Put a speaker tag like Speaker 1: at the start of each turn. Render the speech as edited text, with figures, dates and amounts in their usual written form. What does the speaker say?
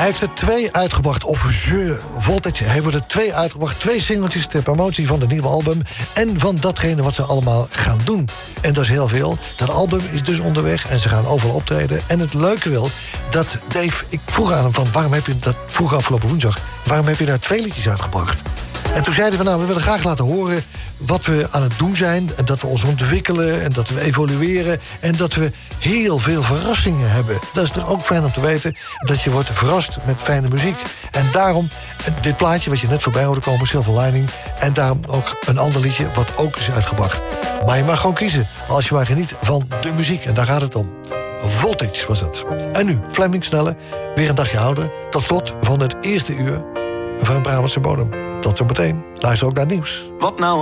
Speaker 1: Hij heeft er 2 uitgebracht, of ze, Voltage. Hij heeft er 2 uitgebracht, 2 singeltjes ter promotie van het nieuwe album en van datgene wat ze allemaal gaan doen. En dat is heel veel. Dat album is dus onderweg en ze gaan overal optreden. En het leuke wel, dat Dave... Ik vroeg aan hem van, waarom heb je dat... Vroeg afgelopen woensdag, waarom heb je daar 2 liedjes uitgebracht? En toen zeiden we, nou, we willen graag laten horen wat we aan het doen zijn. En dat we ons ontwikkelen en dat we evolueren. En dat we heel veel verrassingen hebben. Dat is toch ook fijn om te weten dat je wordt verrast met fijne muziek. En daarom dit plaatje wat je net voorbij hoorde komen, Silver Lining. En daarom ook een ander liedje wat ook is uitgebracht. Maar je mag gewoon kiezen als je maar geniet van de muziek. En daar gaat het om. Voltage was het. En nu, Fleming Snelle, weer een dagje ouder. Tot slot van het eerste uur van Brabantse Bodem. Tot zo meteen. Luister ook naar het nieuws.
Speaker 2: Wat nou